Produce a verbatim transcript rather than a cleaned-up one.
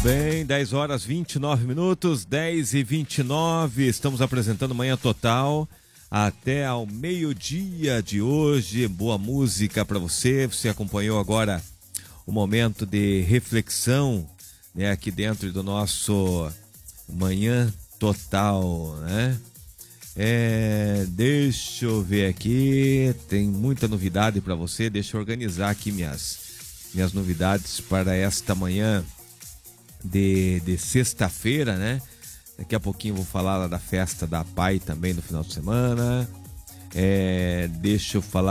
Bem, dez horas vinte e nove minutos, dez e vinte e nove, estamos apresentando Manhã Total até ao meio-dia de hoje. Boa música para você. Você acompanhou agora o momento de reflexão, né, aqui dentro do nosso Manhã Total, né? É, deixa eu ver aqui, tem muita novidade para você. Deixa eu organizar aqui minhas, minhas novidades para esta manhã de, de sexta-feira, né? Daqui a pouquinho eu vou falar lá da festa da Pai também no final de semana. É, deixa eu falar